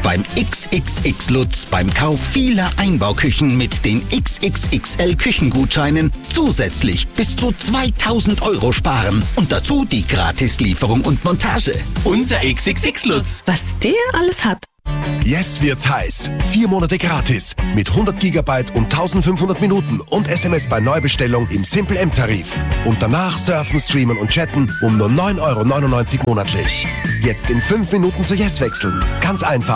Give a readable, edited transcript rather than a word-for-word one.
beim XXX Lutz beim Kauf vieler Einbauküchen mit den XXXL Küchengutscheinen zusätzlich bis zu 2000 € sparen und dazu die Gratislieferung und Montage. Unser XXX Lutz. Was der alles hat. Jetzt wird's heiß. 4 Monate gratis mit 100 GB und 1500 Minuten und SMS bei Neubestellung im Simple M-Tarif. Und danach surfen, streamen und chatten um nur 9,99 € monatlich. Jetzt in 5 Minuten zu Yes wechseln. Ganz einfach.